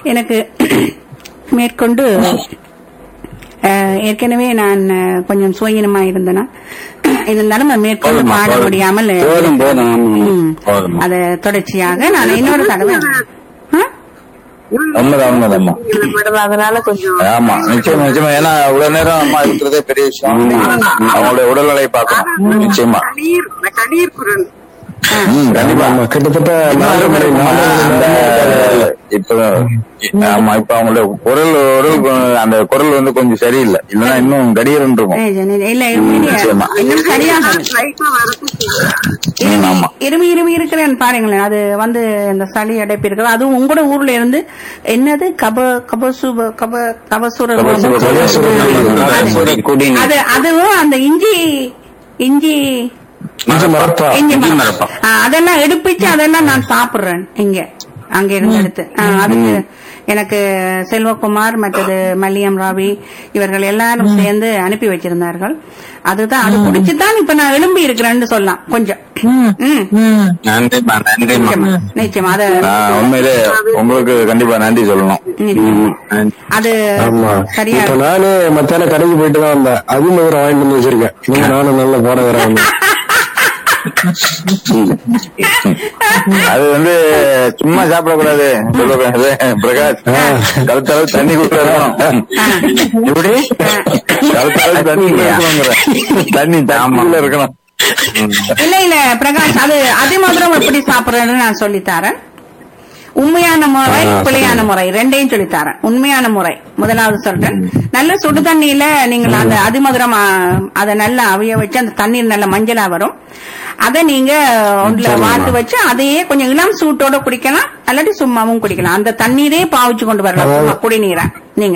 எனக்கு மேற்கொண்டு ஏற்கனவே நான் கொஞ்சம் சுயநமா இருந்தேனா இருந்தாலும் மேற்கொண்டு பாட முடியாமல் அத தொடர்ச்சியாக நான் இன்னொரு தடவை அதனால கொஞ்சம் ஆமா நிச்சயமா நிச்சயமா. ஏன்னா இவ்வளவு நேரம் அம்மா இருக்கிறதே பெரிய விஷயம். அவங்களுடைய உடல்நிலையை பார்க்கணும் நிச்சயமா. கண்ணீர் குரல் கண்டிப்பா கிட்டத்தட்ட இப்ப ஆமா இப்ப அவங்களோட குரல் அந்த குரல் வந்து கொஞ்சம் சரியில்லை, இல்லன்னா இன்னும் கடியர்னு இருக்கும். இருமி இருமி இருக்கிறேன் பாருங்களேன். அது வந்து இந்த சளி அடைப்பு இருக்கிறது. அதுவும் உங்களோட ஊர்ல இருந்து என்னது அதுவும் அந்த இஞ்சி அதெல்லாம் எடுப்பிச்சு அதெல்லாம் நான் சாப்பிடுறேன் இங்க அங்க இருந்து எடுத்து. அதுக்கு எனக்கு செல்வகுமார் மற்றது மல்லியம் ராவி இவர்கள் எல்லாரும் சேர்ந்து அனுப்பி வச்சிருந்தார்கள். அதுதான் அது குடிச்சுதான் இப்ப நான் எழும்பி இருக்கிறேன்னு சொல்லலாம் கொஞ்சம். நிச்சயமா அத உண்மையிலே உங்களுக்கு கண்டிப்பா நன்றி சொல்லணும். அது சரியா. நானே மத்தியானம் கடைக்கு போயிட்டு தான் வந்தேன். அதுவும் வாங்கிட்டு வந்து வச்சிருக்கேன். நானும் நல்ல போட வரேன். அது வந்து சும்மா சாப்பிடக்கூடாது பிரகாஷ். கழுத்தளவு தண்ணி கொடுக்கணும். இப்படி கழுத்தளவு தண்ணி தாமல இருக்கணும். இல்ல இல்ல பிரகாஷ், அது அதிமதுரம் எப்படி சாப்பிடுறேன்னு நான் சொல்லித்தாரேன். உண்மையான முறை பிழையான முறை ரெண்டையும் சொல்லித்தாரேன். உண்மையான முறை முதலாவது சொல்றேன். நல்ல சுடு தண்ணியில நீங்கள் அந்த அதிமதுரம் அதை நல்லா அவிய வச்சு அந்த தண்ணீர் நல்ல மஞ்சளா வரும். அதை நீங்க ஒன்றுல வாட்டு வச்சு அதையே கொஞ்சம் இளம் சூட்டோட குடிக்கலாம், அல்லாட்டி சும்மாவும் குடிக்கலாம். அந்த தண்ணீரே பாவிச்சு கொண்டு வரலாம் குடிநீரை நீங்க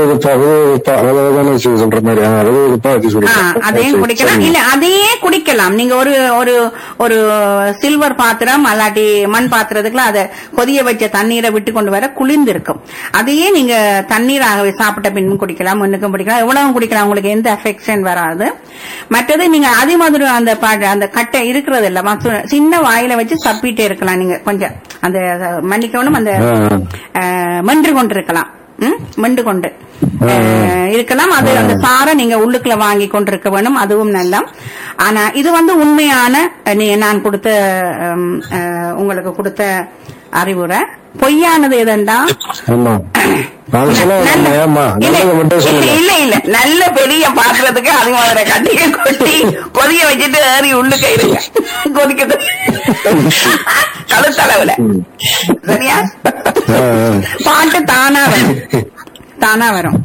அதையும் குடிக்கலாம். இல்ல அதையே குடிக்கலாம். நீங்க ஒரு ஒரு ஒரு சில்வர் பாத்திரம் அல்லாட்டி மண் பாத்திரத்துக்குலாம் அதை கொதிய வச்ச தண்ணீரை விட்டு கொண்டு வர குளிர்ந்து இருக்கும். அதையே நீங்க தண்ணீராகவே சாப்பிட்ட பின் குடிக்கலாம், முன்னுக்கும் குடிக்கலாம், எவ்வளவு குடிக்கலாம், உங்களுக்கு எந்த அஃபெக்ஷன் வராது. மற்றது நீங்க அதிமதுரம் அந்த கட்டை இருக்கிறது இல்ல சின்ன வாயில வச்சு சப்பிட்டே இருக்கலாம். நீங்க கொஞ்சம் அந்த மன்னிக்கணும் அந்த மென்று கொண்டு இருக்கலாம், மெண்டு கொண்டு இருக்கலாம். அது அந்த சாரை நீங்க உள்ளுக்குள்ள வாங்கி கொண்டிருக்க வேணும், அதுவும் நல்லா. ஆனா இது வந்து உண்மையான நான் கொடுத்த உங்களுக்கு அறிவுரை. பொய்யானது எதண்டா இல்ல இல்ல நல்ல பெரிய பாத்திரத்துக்கு அதிகமாக கட்டிய கொட்டி கொதிய வச்சுட்டு ஏறி உள்ளுக்க இருங்க கொதிக்கிறது கழுத்தளவுல. சரியா? பாட்டு தானா வரும்.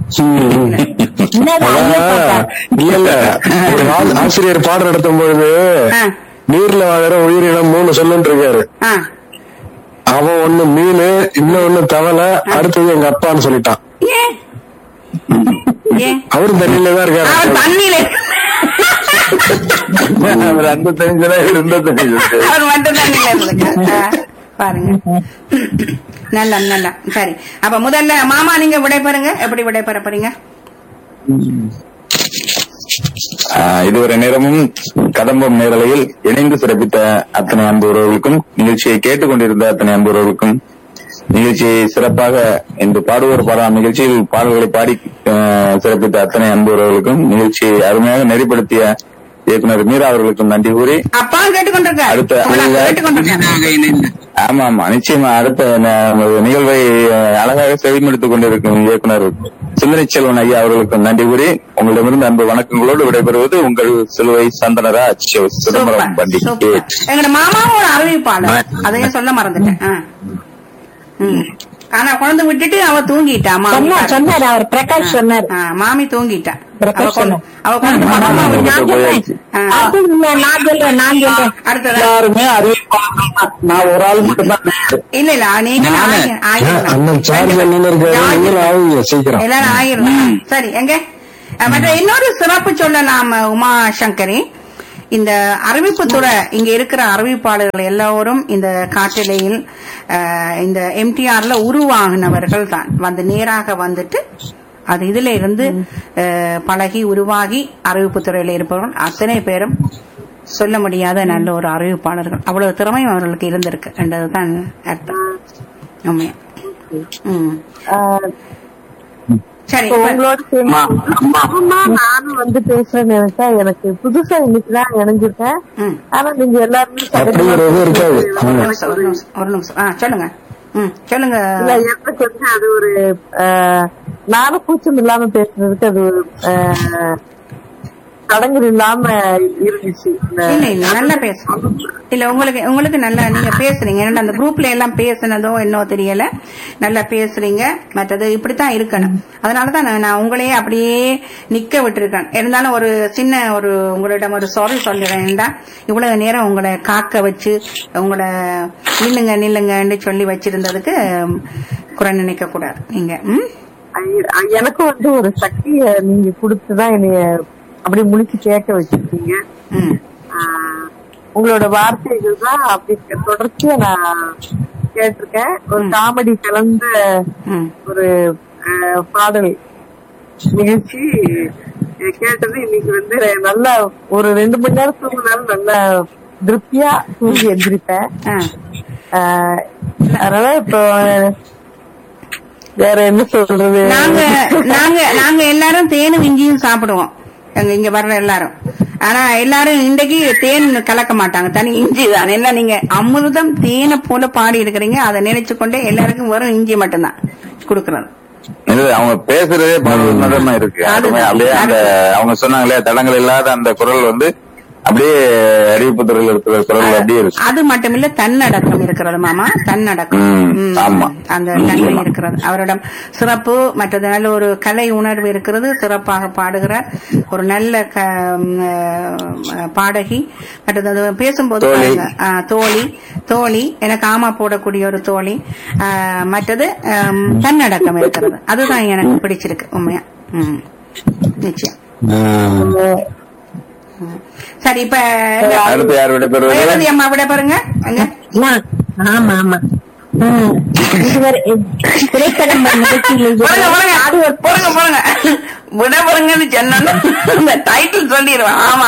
ஆசிரியர் பாடம் நடத்தும் பொழுது நீர்ல வாழற உயிரினம் 3 சொல்லுன்னு இருக்காரு. அவன் ஒண்ணு மீன், இன்னொன்னு தவளை, அடுத்தது எங்க அப்பான்னு சொல்லிட்டான். அவரும் தண்ணியில தான் இருக்காரு. தண்ணியில அவர் மட்டும் தண்ணியில இருந்திருக்காரு பாருங்க. நல்லா நல்லா. சரி, அப்ப முதல்ல மாமா நீங்க விடைபெறுங்க. எப்படி விடைபெற போறீங்க? இதுவரை நேரமும் கதம்பம் நேரலையில் இணைந்து சிறப்பித்த அத்தனை அன்பு உறவுகளுக்கும், நிகழ்ச்சியை கேட்டுக்கொண்டிருந்த அத்தனை அன்பு உறவுகளுக்கும், நிகழ்ச்சியை சிறப்பாக இந்த பாடுவோர் பாடாம் நிகழ்ச்சியில் பாடல்களை பாடி சிறப்பித்த அத்தனை அன்பு உறவுகளுக்கும், நிகழ்ச்சியை அருமையாக நெறிப்படுத்திய இயக்குனர் மீரா அவர்களுக்கும் நன்றி கூறி ஆமா ஆமா நிச்சயமா அடுத்த நிகழ்வை அழகாக செவிமடுத்துக் கொண்டிருக்கும் இயக்குனர் சிந்தனை செல்வன் ஐயா அவர்களுக்கும் நன்றி கூறி உங்களிடமிருந்து அன்பு வணக்கங்களோடு விடைபெறுவது உங்கள் சிலுவை சந்தனராஜ் சிதம்பரம் பண்டிகை. எங்க மாமாவும் ஒரு அறிவிப்பாளர், அதையும் சொல்ல மறந்துட்டேன். ஆனா குழந்தை விட்டுட்டு அவ தூங்கிட்டா. சொன்னார் அவர் பிரகாஷ் சொன்னார். மாமி தூங்கிட்டா. எல்லாருமே நான் ஒரு ஆள் மட்டும்தான். இல்ல இல்ல நீங்க எல்லாரும் ஆயிரம். சரி, எங்க மற்ற இன்னொரு சிறப்பு சொல்லலாம் உமா சங்கரி. இந்த அறிவிப்பு துறை இங்க இருக்கிற அறிவிப்பாளர்கள் எல்லோரும் இந்த காட்டிலையில் இந்த எம்டிஆர்ல உருவாகினவர்கள் தான். வந்து நேராக வந்துட்டு அது இதுல இருந்து பழகி உருவாகி அறிவிப்பு துறையில இருப்பவர்கள் அத்தனை பேரும் சொல்ல முடியாத நல்ல ஒரு அறிவிப்பாளர்கள். அவ்வளவு திறமையும் அவர்களுக்கு இருந்திருக்கு என்றதுதான் அர்த்தம். உண்மையா ஓகே. ம். சரி இப்போ உங்களோட சேர்ந்து அம்மா நானும் வந்து பேசுறேன்னு நினைச்சா எனக்கு புதுசா இன்னைக்குதான் இணைஞ்சிருக்கேன். ம். ஆனா நீங்க எல்லாருமே அப்படி ஒரு இது இருக்காது. ஒரு நிமிஷம் சொல்லுங்க. சொல்லுங்க. இல்ல எனக்கு வந்து அது ஒரு நானும் கூச்சம் இல்லாம பேசுறதுக்கு அது ஒரு தடங்கள் இல்லாம இருந்துச்சு. இல்ல நல்லா பேசுறீங்க. இல்ல உங்களுக்கு நல்லா நீங்க பேசுறீங்க. ஏன்னா அந்த குரூப்ல எல்லாம் பேசுனதோ என்னோ தெரியல. நல்லா பேசுறீங்க. மற்றது இப்படித்தான் இருக்கணும். அதனாலதான் நான் உங்களையே அப்படியே நிக்க விட்டுருக்கேன். இருந்தாலும் ஒரு சின்ன உங்களிடம் ஒரு சாரி சொல்லிடுறேன்டா. இவ்வளவு நேரம் உங்களை காக்க வச்சு உங்களை நில்லுங்கன்னு சொல்லி வச்சிருந்ததுக்கு குறை நினைக்க கூடாது நீங்க. எனக்கும் வந்து ஒரு சக்திய நீங்க கொடுத்துதான் என்னைய அப்படி முழிச்சு கேட்க வச்சிருக்கீங்க. உங்களோட வார்த்தைகள் தான் அப்படி தொடர்ச்சியா நான் கேட்டிருக்கேன். ஒரு காமெடி கலந்த ஒரு பாடல் நிகழ்ச்சி கேட்டது இன்னைக்கு வந்து நல்லா ஒரு 2 மணி நேரம் தூங்கினாலும் நல்லா திருப்தியா தூங்கி எந்திரிப்பேன். அதனால இப்போ வேற என்ன சொல்றது, நாங்க எல்லாரும் தேனும் இஞ்சியும் சாப்பிடுவோம் இங்க வர்ற எல்லாரும். ஆனா எல்லாரும் இன்றைக்கு தேன் கலக்க மாட்டாங்க, தனி இஞ்சி தான். எல்லாம் நீங்க அமிர்தம் தேனை போல பாடி இருக்கிறீங்க. அதை நினைச்சு கொண்டே எல்லாருக்கும் வெறும் இஞ்சி மட்டும்தான் கொடுக்கறது. அவங்க பேசுறதே மதமா இருக்கு. அப்படியே அந்த அவங்க சொன்னாங்களே தடங்கள் இல்லாத அந்த குரல் வந்து அப்படியே அறிவிப்பு துறையில் இருக்கிற குரல் அப்படியே இருக்கு. அது மட்டும் இல்ல, தன்னடக்கம் இருக்கிறது மாமா, தன்னடக்கம். அந்த தன்மை இருக்கிறது அவரிடம். சிறப்பு. மற்றது நல்ல ஒரு கலை உணர்வு இருக்கிறது. சிறப்பாக பாடுகிறார். ஒரு நல்ல பாடகி. மற்றது பேசும்போது தோழி எனக்கு ஆமா போடக்கூடிய ஒரு தோழி. மற்றது தன்னடக்கம் இருக்கிறது. அதுதான் எனக்கு பிடிச்சிருக்கு உண்மையா. நிச்சயம். சரி, இப்ப அடுத்து யார் விட பெறுவது? அம்மா விட பாருங்க. ஆமா ஆமா திரைப்படம் போறங்க விட பாருங்கன்னு சொன்ன டைட்டில் சொல்லிடுவேன். ஆமா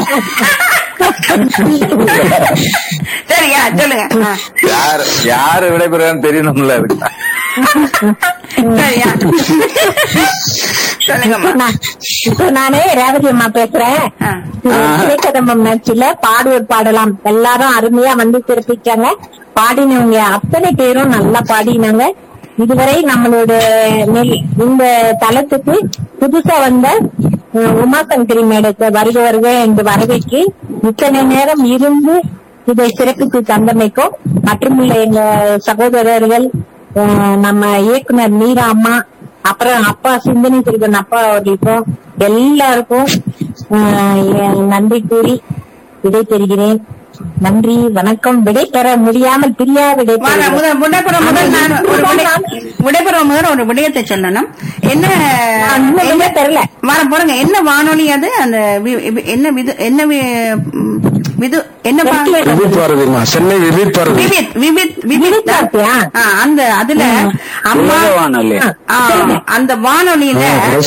சரியா, சொல்லுங்க. யாரு விடைபெறுவான்னு தெரியணும்ல இருக்கு. சரியா, சொல்லுங்கம்மா. இப்ப நானே ரேவதி அம்மா பேசுறேன். திரைக்கதம்பம் நிகழ்ச்சியில பாடுவோர் பாடலாம் எல்லாரும் அருமையா வந்து சிறப்பிச்சாங்க. பாடினவங்க அத்தனை பேரும் நல்லா பாடினாங்க. இதுவரை நம்மளோட இந்த தளத்துக்கு புதுசா வந்த உமாசங்கரி மேடத்தை வருக என்று வரவேற்று இத்தனை நேரம் இருந்து இதை சிறப்பித்து தந்தமைக்கும் மற்றும் எங்க சகோதரர்கள், நம்ம இயக்குனர் மீரா அம்மா, அப்புறம் அப்பா சிந்தனை செல்வன் அப்பா அவர்களுக்கும் எல்லாருக்கும் நன்றி கூறி விடை பெறுகிறேன். நன்றி, வணக்கம். விடை பெற முடியாமல் பிரியா விடைபெறும் முதல் ஒரு விடயத்தை சொல்லணும். என்ன தெரியல வர போறங்க. என்ன வானொலி அது? அந்த என்ன சென்னை அந்த அதுல அம்மா அந்த வானொலியில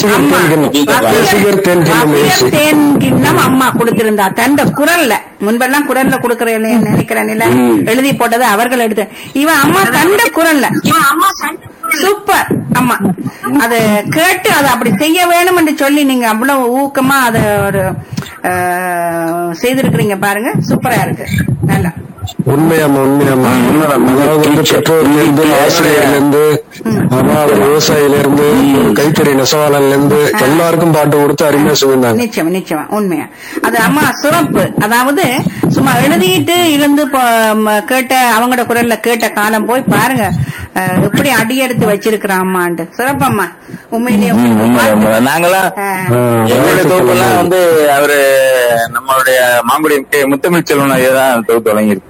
தேன் கிண்ணம் அம்மா கொடுத்திருந்தா தந்த குரல்ல. முன்பெல்லாம் குரல்ல கொடுக்கறேன் நினைக்கிறேன், எழுதி போட்டது அவர்கள் எடுத்து. இவன் அம்மா தந்த குரல்ல சூப்பர் அம்மா. அது கேட்டு அதை அப்படி செய்ய வேணும் என்று சொல்லி நீங்க அவ்வளவு ஊக்கமா அத ஒரு செய்திருக்கிறீங்க பாருங்க. சூப்பரா இருக்கு. நல்லா உண்மையாமா அதாவது வந்து பெற்றோர்ல இருந்து, ஆசிரியர்ல இருந்து, விவசாயில இருந்து, கைத்தறி நெசவாளர்ல இருந்து எல்லாருக்கும் பாட்டு கொடுத்து அருமையா சொல்லியிருந்தாங்க. நிச்சயமா உண்மையா அது அம்மா சிறப்பு. அதாவது சும்மா எழுதிட்டு இருந்து கேட்ட அவங்களோட குரல்ல கேட்ட காலம் போய் பாருங்க எப்படி அடியெடுத்து வச்சிருக்கிறான் அம்மாண்டு. சிறப்பம்மா உண்மையிலேயே. நாங்களாம் எங்களுடைய தொகுப்பெல்லாம் வந்து அவரு நம்மளுடைய மாங்குடி முத்தமிழ் செல்வன் தான் தொகுப்பு வழங்கி இருக்கிறாரு.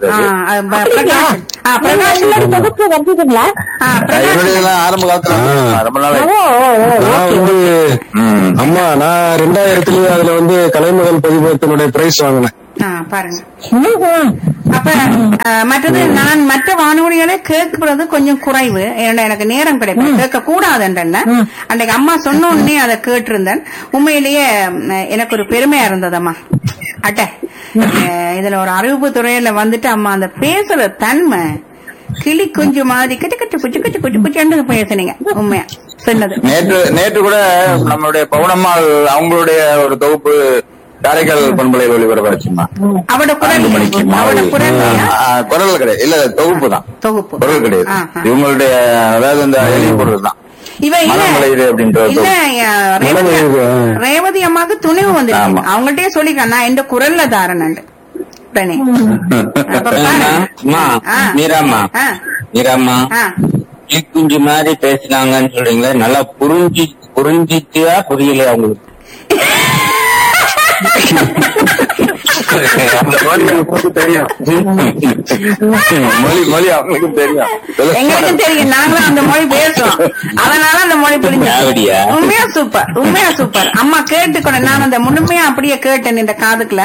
ஆரம்ப காலத்துல ரொம்ப நாள் அம்மா நான் 2000 அதுல வந்து கலைமகள் பதிப்பகத்தினுடைய பிரைஸ் வாங்கினேன். பாருங்க. அப்ப மற்றது நான் மற்ற வானொலிகளை கேட்கறது கொஞ்சம் குறைவு. எனக்கு நேரம் கிடைக்கும், கேட்க கூடாதுன்றேன். அன்றைக்கு அம்மா சொன்ன உடனே அதை கேட்டிருந்தேன். உண்மையிலேயே எனக்கு ஒரு பெருமையா இருந்ததம்மா. இதுல ஒரு அறிவிப்பு துறையில வந்துட்டு அம்மா அந்த பேசுற தன்மை கிளி குஞ்சு மாதிரி கிட்டு கிட்டு குச்சு குச்சு குச்சு குச்சு பேசுனீங்க உண்மையா சொன்னது. நேற்று கூட நம்மளுடைய பவுனம்மாள் அவங்களுடைய ஒரு தொகுப்பு காரைக்கால் பண்பலை ஒளிபரப்பாச்சுமா. அவட குரல் குரல் கிடையாது, இல்ல தொகுப்பு தான், தொகுப்பு குரல் கிடையாது. இவங்களுடைய அதாவது இந்த எளிய பொருள் தான். இவ இல்ல ரேவதி அம்மாவுக்கு துணிவு வந்து அவங்கள்ட்டயே சொல்லிக்க நான் இந்த குரல்ல தாரனண்டு மீராமா குஞ்சு மாதிரி பேசினாங்கன்னு சொல்றீங்களா? நல்லா புரிஞ்சிச்சா புரியலையா உங்களுக்கு? மொழி அவங்களுக்கு தெரியும், எங்களுக்கு தெரியும், நாங்களும் அந்த மொழி பேசுவோம், அதனால அந்த மொழி புரிஞ்சு. உண்மையா சூப்பர், உண்மையா சூப்பர். அம்மா கேட்டுக்கொண்ட நான் அந்த முழுமையா அப்படியே கேட்டேன் இந்த காதுக்குள்ள.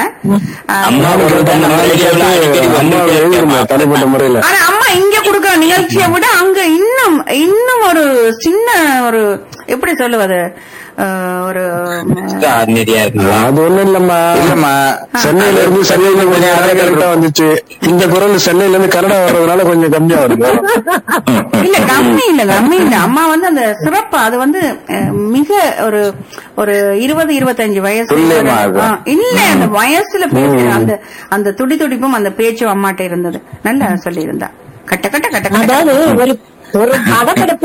ஆனா அம்மா இங்க குடுக்கிற நிகழ்ச்சியை விட அங்க இன்னும் ஒரு சின்ன ஒரு எப்படி சொல்லுவது ஒரு அது ஒண்ணும் இல்லம்மா. சென்னையில இருந்து சென்னையில கொஞ்சம் கரெக்டா வந்துச்சு. இந்த குரல் சென்னையில இருந்து கனடா வர்றதுனால கொஞ்சம் கம்மியா வருது. இல்ல கம்மி இல்ல அம்மா வந்து அந்த சிறப்பு அது வந்து மிக ஒரு 20-25 வயசு இல்ல அந்த வயசுல பேசுற அந்த துடிப்பும் அந்த பேச்சும் அம்மாட்ட இருந்தது. நல்லா சொல்லி இருந்தா கட்ட கட்ட கட்ட அதாவது ஒரு படப்படப்பு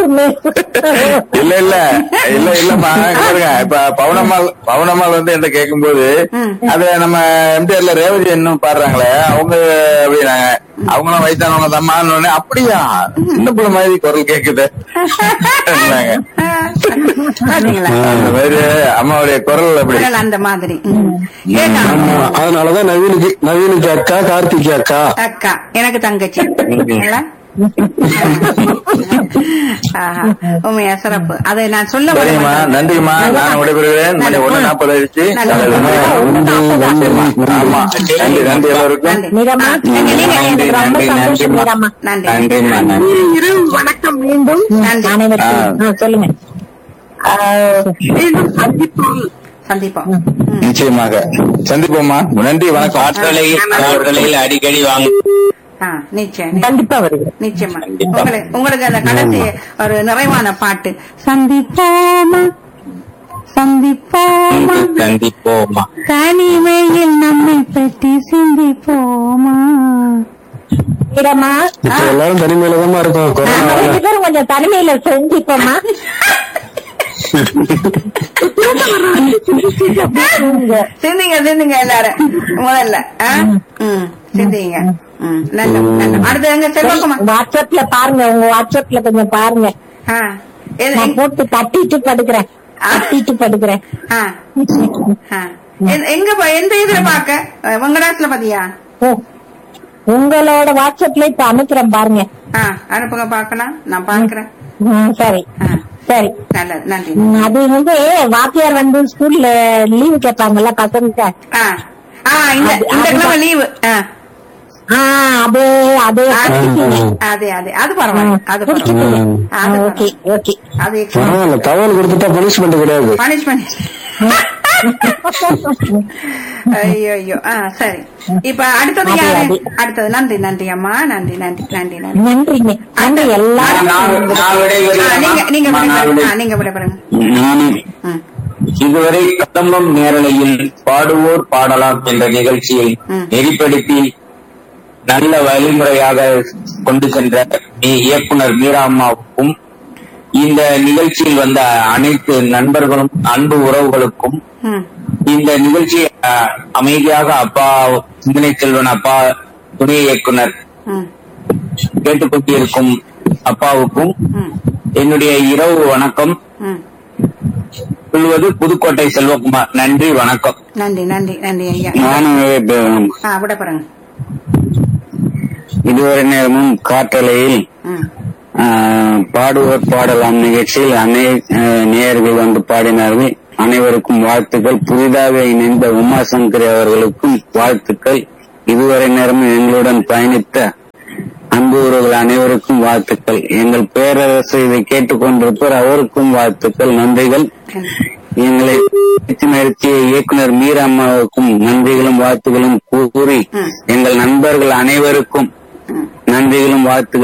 இல்லம்மா. இப்ப பவுனம்மாள் வந்து என்ன கேட்கும் போது அத நம்ம எம்டிஆர்ல ரேவதி இன்னும் பாடுறாங்களே அவங்க அப்படின்னாங்க. அவங்களும் வயசானவங்க தம்மான்னு அப்படியா சின்ன பிள்ளை மாதிரி குரல் கேக்குது. அந்த மாதிரி அம்மாவுடைய குரல் அப்படி அந்த மாதிரி. அதனாலதான் நவீனுக்கு அக்கா, கார்த்திகை அக்கா எனக்கு தங்கச்சி. உண்மையா சிறப்பு. அதை நான் சொல்ல முடியுமா? நன்றிமா, நான் விடைபெறுகிறேன். 1:40 ஆயிடுச்சு. ஆமா, நன்றி எல்லோருக்கும். வணக்கம் மீண்டும். சொல்லுங்க. சந்திப்போம், நிச்சயமாக சந்திப்போம்மா. நன்றி, வணக்கம். ஆற்றலையில் அடிக்கடி வாங்க. நிச்சயம், கண்டிப்பா வருது. நிச்சயமா உங்களுக்கு அந்த கடைசி ஒரு நிறைவான பாட்டு சந்திப்போமா சந்திப்போமா சந்திப்போமா தனிமையில் நம்மை பற்றி சிந்திப்போமா. எல்லாரும் தனிமையில தான் இருக்கும். கொஞ்சம் தனிமையில செஞ்சிப்போமா. சிந்திங்க எல்லாரும் முதல்ல சிந்திங்க. அடுத்து எங்க செல்வகுமார் வாட்ஸ்அப்ல பாருங்க, உங்க வாட்ஸ்அப்ல கொஞ்சம் பாருங்க. போட்டு தட்டிட்டு படுக்கிறேன். எங்க எந்த இதுல பாக்க வெங்கடாசுல பாத்தியா? உங்களோட வாட்ஸ்அப்ல இப்ப அனுப்புறேன் பாருங்க. அனுப்புங்க பாக்கலாம், நான் பாக்குறேன். சரி சரி, நல்லது, நன்றி. அது வந்து வாத்தியார் வந்து ஸ்கூல்ல லீவு கேட்பாங்கல்ல பசங்க. இந்த லீவு தகவல் கொடுத்துட்டா பனிஷ்மெண்ட் கிடையாது. ஐயோ சரி. இப்ப அடுத்தது யாரு? அடுத்தது நன்றி அம்மா, நன்றி. எல்லாரும் நீங்க விடைபெறுங்க. இதுவரை கதம்பம் நேரலையில் பாடுவோர் பாடலாம் என்ற நிகழ்ச்சியை நெறிப்படுத்தி நல்ல வழிமுறையாக கொண்டு சென்ற இயக்குனர் மீரா அம்மாவுக்கும் இந்த நிகழ்ச்சியில் வந்த அனைத்து நண்பர்களும் அன்பு உறவுகளுக்கும் இந்த நிகழ்ச்சியை அமைதியாக அப்பா சிந்தனை செல்வன் அப்பா துணை இயக்குனர் கேட்டுக்கொண்டிருக்கும் அப்பாவுக்கும் என்னுடைய இரவு வணக்கம் சொல்வது புதுக்கோட்டை செல்வகுமார். நன்றி, வணக்கம். நன்றி ஐயா. நானும் இதுவரை நேரமும் காற்றலையில் பாடுவோர் பாடலாம் நிகழ்ச்சியில் நேயர்கள் வந்து பாடினார்கள். அனைவருக்கும் வாழ்த்துக்கள். புதிதாக இணைந்த உமாசங்கரி அவர்களுக்கும் வாழ்த்துக்கள். இதுவரை நேரமும் எங்களுடன் பயணித்த அன்பு உறவுகள் அனைவருக்கும் வாழ்த்துக்கள். எங்கள் பேரரசு இதை கேட்டுக்கொண்டிருப்பவர் அவருக்கும் வாழ்த்துக்கள், நன்றிகள். எங்களை நிறுத்திய இயக்குனர் மீரா அம்மாவுக்கும் நன்றிகளும் வாழ்த்துகளும் கூறி எங்கள் நண்பர்கள் அனைவருக்கும் நன்றிகளும் வாழ்த்துக்கள்